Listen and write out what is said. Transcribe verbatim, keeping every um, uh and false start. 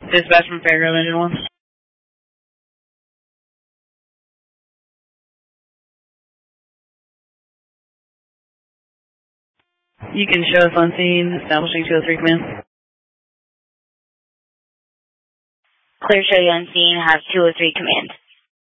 Dispatch from Fairground Engine one. You can show us on scene, establishing two oh three command. Clear, show you on scene, have two oh three command.